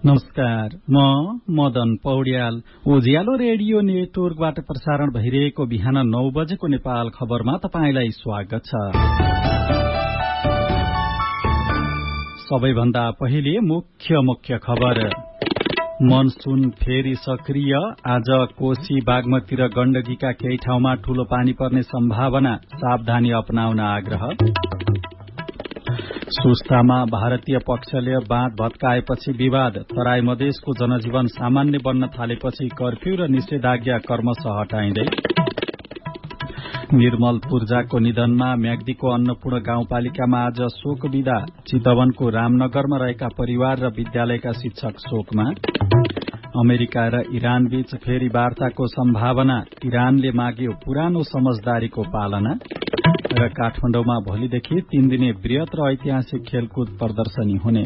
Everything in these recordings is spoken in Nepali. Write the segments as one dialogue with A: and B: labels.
A: नमस्कार, म मदन पौड्याल। उज्यालो रेडियो नेटवर्कबाट प्रसारण भइरहेको बिहान 9 बजेको नेपाल खबरमा तपाईंलाई स्वागत छ। सबैभन्दा पहिले मुख्य खबर। मनसून फेरि सक्रिय। आज कोशी, बागमती र गण्डकीका केही ठाउँमा ठूलो पानी पर्ने सम्भावना, सावधानी अपनाउन आग्रह। सुस्तामा भारतीय पक्षले बाँध भत्काएपछि विवाद। तराई मधेसको जनजीवन सामान्य बन्न थालेपछि कर्फ्यू र निषेधाज्ञा क्रमशः हटाइँदै। निर्मल पूर्जाको निधनमा म्याग्दीको अन्नपूर्ण गाउँपालिकामा आज शोक विदा। चितवनको रामनगरमा रहेका परिवार र विद्यालयका शिक्षक शोकमा। अमेरिका र इरान बीच फेरि वार्ताको सम्भावना। इरानले माग्यो पुरानो समझदारीको पालना। र काठमाडौँमा भोलिदेखि 3 दिने वृहत र ऐतिहासिक खेलकुद प्रदर्शनी हुने।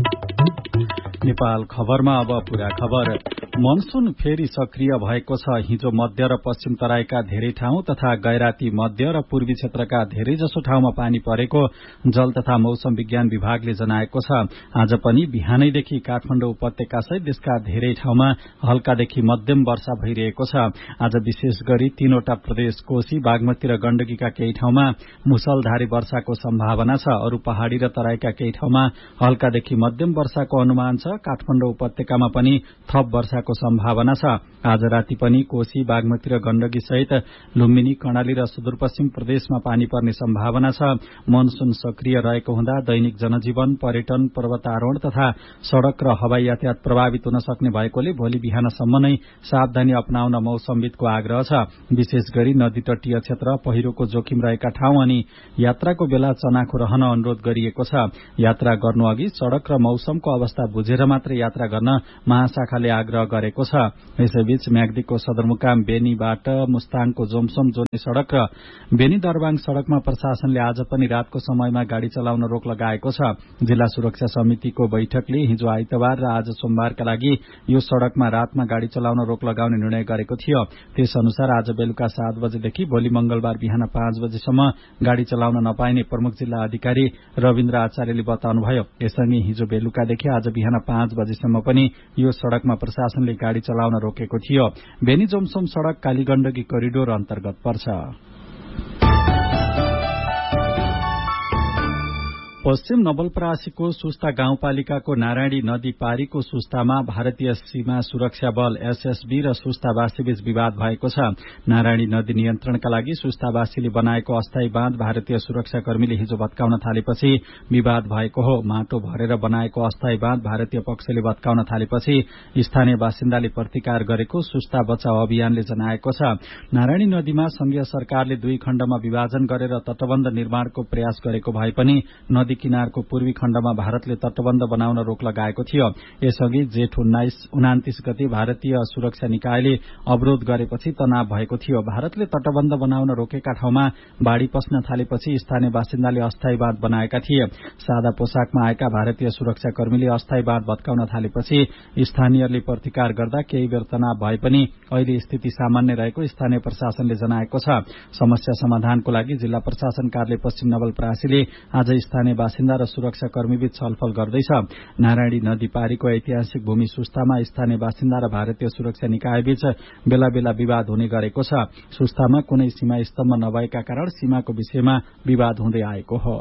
A: नेपाल खबरमा अब पूरा खबर। मनसून फेरि सक्रिय भएको छ। हिजो मध्य र पश्चिम तराईका धेरै ठाउँ तथा गैराती मध्य र पूर्वी क्षेत्रका धेरैजसो ठाउँमा पानी परेको जल तथा मौसम विज्ञान विभागले जनाएको छ। आज पनि बिहानैदेखि काठमाडौँ उपत्यका सहित देशका धेरै ठाउँमा हल्कादेखि मध्यम वर्षा भइरहेको छ। आज विशेष गरी 3वटा प्रदेश कोशी, बागमती र गण्डकीका केही ठाउँमा मुसलधारे वर्षाको सम्भावना छ। अरू पहाड़ी र तराईका केही ठाउँमा हल्कादेखि मध्यम वर्षाको अनुमान छ। काठमाडौँ उपत्यकामा पनि थप वर्षाको सम्भावना छ। आज राति पनि कोशी, बागमती र गण्डकी सहित लुम्बिनी, कर्णाली र सुदूरपश्चिम प्रदेशमा पानी पर्ने सम्भावना छ। मनसून सक्रिय रहेको हुँदा दैनिक जनजीवन, पर्यटन, पर्वतारोहण तथा सड़क र हवाई यातायात प्रभावित हुन सक्ने भएकोले भोलि बिहानसम्म नै सावधानी अपनाउन मौसमविदको आग्रह छ। विशेष गरी नदी तटीय क्षेत्र, पहिरोको जोखिम रहेका ठाउँ अनि यात्राको बेला चनाखो रहन अनुरोध गरिएको छ। यात्रा गर्नु अघि सड़क र मौसमको अवस्था बुझेर मात्र यात्रा गर्न महाशाखाले आग्रह गरेको छ। यसैबीच म्याग्दीको सदरमुकाम बेनीबाट मुस्ताङको जोमसोम जोड्ने सड़क र बेनी दरबाङ सड़कमा प्रशासनले आज पनि रातको समयमा गाड़ी चलाउन रोक लगाएको छ। जिल्ला सुरक्षा समितिको बैठकले हिजो आइतबार र आज सोमबारका लागि यो सड़कमा रातमा गाड़ी चलाउन रोक लगाउने निर्णय गरेको थियो। त्यस अनुसार आज बेलुका 7 बजेदेखि भोलि मंगलबार बिहान 5 बजेसम्म गाड़ी चलाउन नपाइने प्रमुख जिल्ला अधिकारी रविन्द्र आचार्यले बताउनुभयो। यससँगै हिजो बेलुकादेखि आज बिहान 5 बजेसम्म पनि यो सड़कमा प्रशासनले गाड़ी चलाउन रोकेको थियो। बेनी जोमसोम सड़क कालीगण्डकी करिडोर अन्तर्गत पर्छ। पश्चिम नवलपरासीको सुस्ता गाउँपालिकाको नारायणी नदी पारीको सुस्तामा भारतीय सीमा सुरक्षा बल एसएसबी र सुस्तावासीबीच विवाद भएको छ। नारायणी नदी नियन्त्रणका लागि सुस्तावासीले बनाएको अस्थायी बाँध भारतीय सुरक्षाकर्मीले हिजो भत्काउन थालेपछि विवाद भएको हो। माटो भरेर बनाएको अस्थायी बाँध भारतीय पक्षले भत्काउन थालेपछि स्थानीय बासिन्दाले प्रतिकार गरेको सुस्ता बचाउ अभियानले जनाएको छ। नारायणी नदीमा संघीय सरकारले 2 खण्डमा विभाजन गरेर तटबन्ध निर्माणको प्रयास गरेको भए पनि नदी किनारको पूर्वी खण्डमा भारतले तटबन्ध बनाउन रोक लगाएको थियो। यसअघि जेठ 29 गते भारतीय सुरक्षा निकायले अवरोध गरेपछि तनाव भएको थियो। भारतले तटबन्ध बनाउन रोकेका ठाउँमा बाढ़ी पस्न थालेपछि स्थानीय बासिन्दाले अस्थायी बाँध बनाएका थिए। सादा पोसाकमा आएका भारतीय सुरक्षाकर्मीले अस्थायी बाँध भत्काउन थालेपछि स्थानीयले प्रतिकार गर्दा केही बेर तनाव भए पनि अहिले स्थिति सामान्य रहेको स्थानीय प्रशासनले जनाएको छ। समस्या समाधानको लागि जिल्ला प्रशासन कार्यालय पश्चिम नवलपरासीले आज स्थानीय बासिन्दा र सुरक्षाकर्मीबीच छलफल गर्दैछ। नारायणी नदी पारीको ऐतिहासिक भूमि सुस्तामा स्थानीय बासिन्दा र भारतीय सुरक्षा निकायबीच बेला बेला विवाद हुने गरेको छ। सुस्तामा कुनै सीमा स्तम्भ नभएका कारण सीमाको विषयमा विवाद हुँदै आएको हो।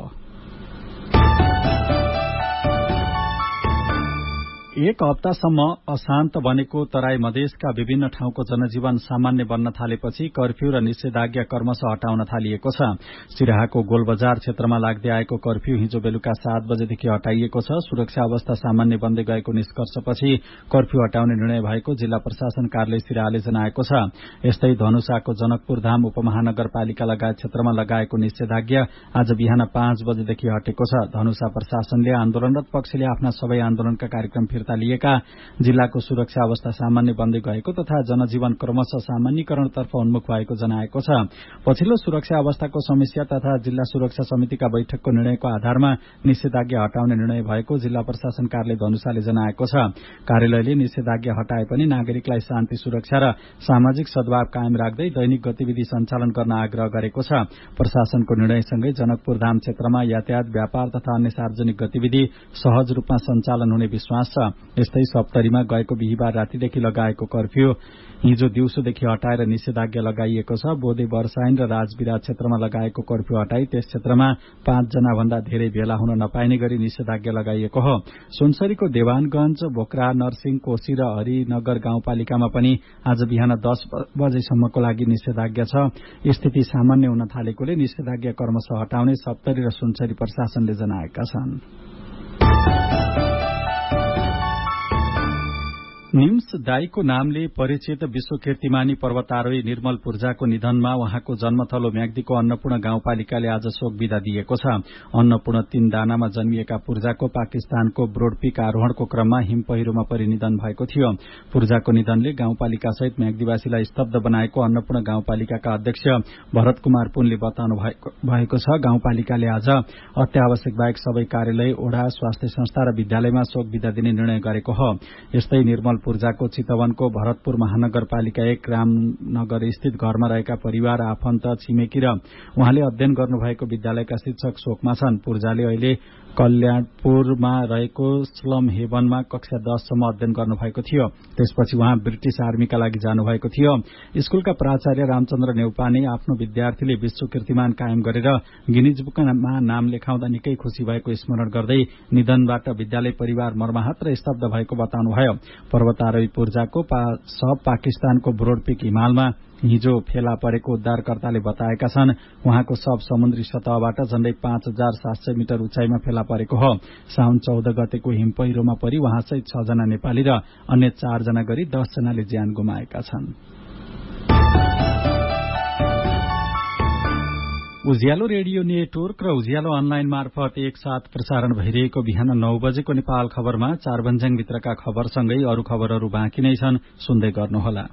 A: एक हप्तासम्म अशान्त बनेको तराई मधेसका विभिन्न ठाउँको जनजीवन सामान्य बन्न थालेपछि कर्फ्यू र निषेधाज्ञा क्रमशः हटाउन थालिएको छ। सिराहाको गोलबजार क्षेत्रमा लाग्दै आएको कर्फ्यू हिजो बेलुका 7 बजेदेखि हटाइएको छ। सुरक्षा अवस्था सामान्य बन्दै गएको निष्कर्षपछि कर्फ्यू हटाउने निर्णय भएको जिल्ला प्रशासन कार्यालय सिराहाले जनाएको छ। यस्तै धनुषाको जनकपुरधाम उपमहानगरपालिका लगायत क्षेत्रमा लगाएको निषेधाज्ञा आज बिहान 5 बजेदेखि हटेको छ। धनुषा प्रशासनले आन्दोलनरत पक्षले आफ्ना सबै आन्दोलनका कार्यक्रम फिर्ता लिएका, जिल्लाको सुरक्षा अवस्था सामान्य बन्दै गएको तथा जनजीवन क्रमशः सामान्यकरणतर्फ उन्मुख भएको जनाएको छ। पछिल्लो सुरक्षा अवस्थाको समीक्षा तथा जिल्ला सुरक्षा समितिका बैठकको निर्णयको आधारमा निषेधाज्ञा हटाउने निर्णय भएको जिल्ला प्रशासन कार्यालय धनुषाले जनाएको छ। कार्यालयले निषेधाज्ञा हटाए पनि नागरिकलाई शान्ति सुरक्षा र सामाजिक सद्भाव कायम राख्दै दैनिक गतिविधि सञ्चालन गर्न आग्रह गरेको छ। प्रशासनको निर्णयसँगै जनकपुरधाम क्षेत्रमा यातायात, व्यापार तथा अन्य सार्वजनिक गतिविधि सहज रूपमा सञ्चालन हुने विश्वास छ। यस्तै सप्तरीमा गएको बिहीबार रातिदेखि लगाएको कर्फ्यू हिजो दिउँसोदेखि हटाएर निषेधाज्ञा लगाइएको छ। बोधे वर्षाइन र राजविराज क्षेत्रमा लगाएको कर्फ्यू हटाई त्यस क्षेत्रमा 5 जना भन्दा धेरै भेला हुन नपाइने गरी निषेधाज्ञा लगाइएको हो। सुनसरीको देवानगञ्ज, बोक्रा, नरसिंह, कोशी र हरिनगर गाउँपालिकामा पनि आज बिहान 10 बजेसम्मको लागि निषेधाज्ञा छ। स्थिति सामान्य हुन थालेकोले निषेधाज्ञा क्रमशः हटाउने सप्तरी र सुनसरी प्रशासनले जनाएका छन्। निम्स दाईको नामले परिचित विश्व कीर्तिमानी पर्वतारोही निर्मल पूर्जाको निधनमा उहाँको जन्मथलो म्याग्दीको अन्नपूर्ण गाउँपालिकाले आज शोक विदा दिएको छ। अन्नपूर्ण 3 दानामा जन्मिएका पूर्जाको पाकिस्तानको ब्रोडपीक आरोहणको क्रममा हिम पहिरोमा परि निधन भएको थियो। पूर्जाको निधनले गाउँपालिका सहित म्याग्दीवासीलाई स्तब्ध बनाएको अन्नपूर्ण गाउँपालिकाका अध्यक्ष भरत कुमार पुनले बताउनु भएको छ। गाउँपालिकाले आज अत्यावश्यक बाहेक सबै कार्यालय, ओडा, स्वास्थ्य संस्था र विद्यालयमा शोक विदा दिने निर्णय गरेको हो। यस्तै निर्मल पूर्जाको चितवनको भरतपुर महानगरपालिका 1 रामनगर स्थित घरमा रहेका परिवार, आफन्त, छिमेकी र उहाँले अध्ययन गर्नुभएको विद्यालयका शिक्षक शोकमा छन्। पूर्जाले अहिले कल्याणपुरमा रहेको स्लम हेभनमा कक्षा 10 सम्म अध्ययन गर्नुभएको थियो। त्यसपछि उहाँ ब्रिटिश आर्मीका लागि जानुभएको थियो। स्कूलका प्राचार्य रामचन्द्र नेउपाने आफ्नो विद्यार्थीले विश्व कीर्तिमान कायम गरेर गिनिज बुकमा नाम लेखाउँदा निकै खुशी भएको स्मरण गर्दै निधनबाट विद्यालय परिवार मर्माहत र स्तब्ध भएको बताउनुभयो। पर्वतारोही पूर्जाको शव पाकिस्तानको ब्रोडपीक हिमालमा हिजो फेला परेको उद्धारकर्ताले बताएका छन्। उहाँको शव समुद्री सतहबाट झण्डै 5700 मिटर उचाइमा फेला परेको हो। साउन 14 गतेको हिम पहिरोमा परि उहाँसहित 6 जना नेपाली र अन्य 4 जना गरी 10 जनाले ज्यान गुमाएका छन्। उज्यालो रेडियो नेटवर्क र उज्यालो अनलाइन मार्फत एकसाथ प्रसारण भइरहेको बिहान 9 बजेको नेपाल खबरमा चारबन्ज्याङभित्रका खबरसँगै अरू खबरहरू बाँकी नै छन्, सुन्दै गर्नुहोला।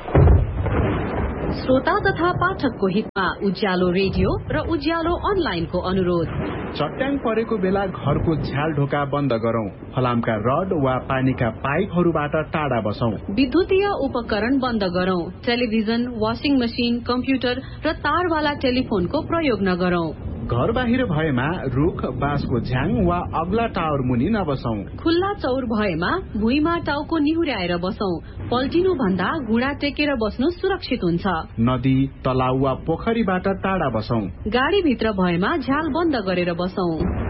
B: श्रोता तथा पाठकको हितमा उज्यालो रेडियो र उज्यालो अनलाइनको अनुरोध।
C: चट्याङ परेको बेला घरको झ्याल ढोका बन्द गरौं। फलामका रड वा पानीका पाइपहरूबाट टाढा बसौं।
B: विद्युतीय उपकरण बन्द गरौं। टेलिभिजन, वाशिङ मशिन, कम्प्युटर र तारवाला टेलिफोनको प्रयोग नगरौं।
C: घर बाहिर भएमा रुख, बाँसको झ्याङ वा अग्ला टावर मुनि नबसौं।
B: खुल्ला चौर भएमा भुइँमा टाउको निहुर्याएर बसौं। पल्टिनु भन्दा घुँडा टेकेर बस्नु सुरक्षित हुन्छ।
C: नदी, तलाउ वा पोखरीबाट टाढा बसौं।
B: गाडीभित्र भएमा झ्याल बन्द गरेर बसौं।